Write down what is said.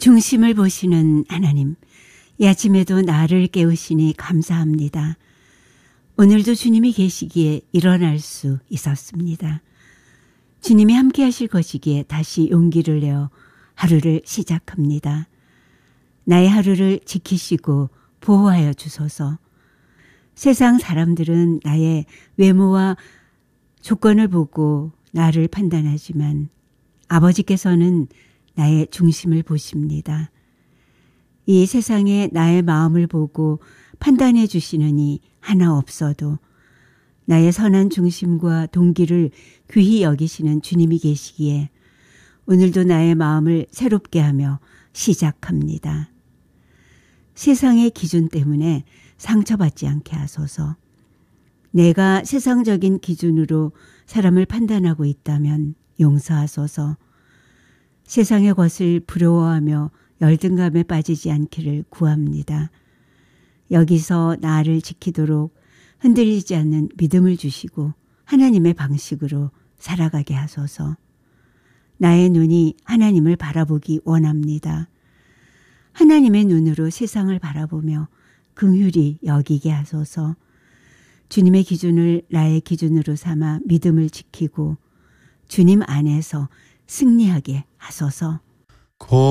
중심을 보시는 하나님, 이 아침에도 나를 깨우시니 감사합니다. 오늘도 주님이 계시기에 일어날 수 있었습니다. 주님이 함께 하실 것이기에 다시 용기를 내어 하루를 시작합니다. 나의 하루를 지키시고 보호하여 주소서. 세상 사람들은 나의 외모와 조건을 보고 나를 판단하지만 아버지께서는 나의 중심을 보십니다. 이 세상에 나의 마음을 보고 판단해 주시느니 하나 없어도 나의 선한 중심과 동기를 귀히 여기시는 주님이 계시기에 오늘도 나의 마음을 새롭게 하며 시작합니다. 세상의 기준 때문에 상처받지 않게 하소서. 내가 세상적인 기준으로 사람을 판단하고 있다면 용서하소서. 세상의 것을 부러워하며 열등감에 빠지지 않기를 구합니다. 여기서 나를 지키도록 흔들리지 않는 믿음을 주시고 하나님의 방식으로 살아가게 하소서. 나의 눈이 하나님을 바라보기 원합니다. 하나님의 눈으로 세상을 바라보며 긍휼히 여기게 하소서. 주님의 기준을 나의 기준으로 삼아 믿음을 지키고 주님 안에서 승리하게 하소서.